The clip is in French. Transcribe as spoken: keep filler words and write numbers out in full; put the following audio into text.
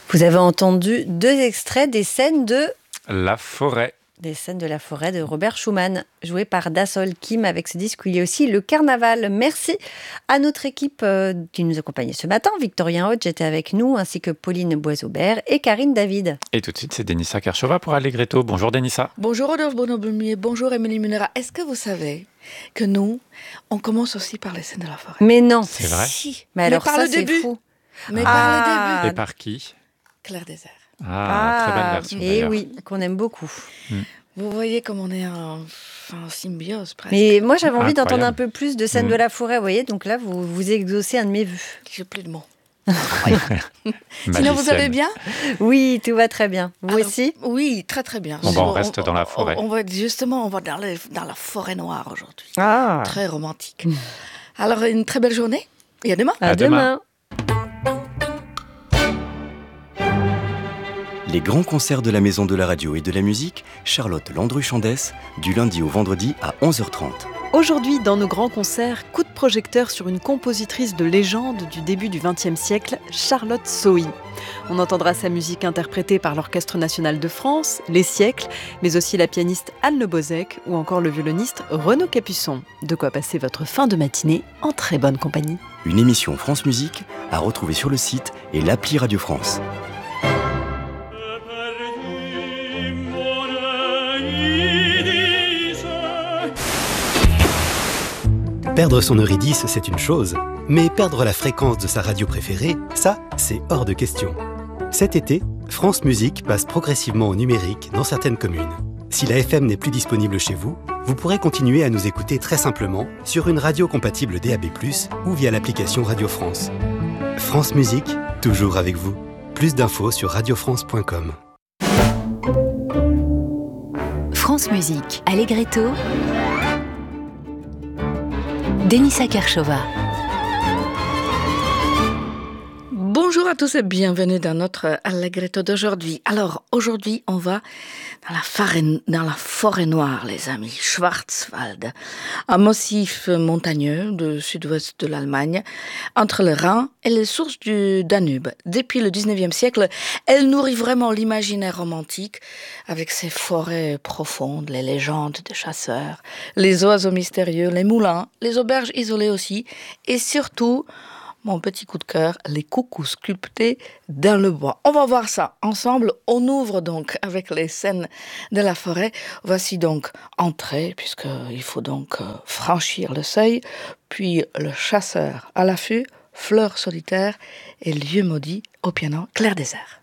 Vous avez entendu deux extraits des scènes de... La forêt. Des scènes de la forêt de Robert Schumann, joué par Dassol Kim avec ce disque où il y a aussi le carnaval. Merci à notre équipe euh, qui nous accompagnait ce matin. Victorien Hodge était avec nous, ainsi que Pauline Boisaubert et Karine David. Et tout de suite, c'est Denissa Kershova pour Allegretto. Bonjour Denissa. Bonjour Rodolphe Bonoblumier, bonjour Émilie Munera. Est-ce que vous savez que nous, on commence aussi par les scènes de la forêt? Mais non. C'est vrai? Si. Mais alors par ça, le c'est début. fou. Mais Ah. par le début. Et par qui? Claire Désert. Ah, très belle version Et d'ailleurs. oui, qu'on aime beaucoup. Vous voyez comme on est en, en symbiose presque. Mais moi, j'avais envie d'entendre Incroyable. un peu plus de scènes Mm. de la forêt, vous voyez. Donc là, vous, vous exaucez un de mes vœux. J'ai plus de mots. Sinon, vous Magicienne. allez bien? Oui, tout va très bien. Vous Alors, aussi? Oui, très très bien. Bon, bah, on reste dans la forêt. On, on va justement, on va dans, les- dans la forêt noire aujourd'hui. Ah. Très romantique. Alors, une très belle journée. Et à demain. À, À demain. demain. Les grands concerts de la Maison de la Radio et de la Musique, Charlotte Landru-Chandès, du lundi au vendredi à onze heures trente. Aujourd'hui, dans nos grands concerts, coup de projecteur sur une compositrice de légende du début du vingtième siècle, Charlotte Sohi. On entendra sa musique interprétée par l'Orchestre national de France, Les Siècles, mais aussi la pianiste Anne Le Bozec ou encore le violoniste Renaud Capuçon. De quoi passer votre fin de matinée en très bonne compagnie. Une émission France Musique à retrouver sur le site et l'appli Radio France. Perdre son Eurydice, c'est une chose, mais perdre la fréquence de sa radio préférée, ça, c'est hors de question. Cet été, France Musique passe progressivement au numérique dans certaines communes. Si la F M n'est plus disponible chez vous, vous pourrez continuer à nous écouter très simplement sur une radio compatible D A B plus, ou via l'application Radio France. France Musique, toujours avec vous. Plus d'infos sur radio france point com. France Musique, Allegretto, Denissa Kershova. Bonjour à tous et bienvenue dans notre Allegretto d'aujourd'hui. Alors, aujourd'hui, on va dans la, forêt, dans la forêt noire, les amis, Schwarzwald, un massif montagneux du sud-ouest de l'Allemagne, entre le Rhin et les sources du Danube. Depuis le dix-neuvième siècle, elle nourrit vraiment l'imaginaire romantique avec ses forêts profondes, les légendes des chasseurs, les oiseaux mystérieux, les moulins, les auberges isolées aussi, et surtout, mon petit coup de cœur, les coucous sculptés dans le bois. On va voir ça ensemble. On ouvre donc avec les scènes de la forêt. Voici donc entrée, puisqu'il faut donc franchir le seuil, puis le chasseur à l'affût, fleur solitaire et lieu maudit au piano Claire Désert.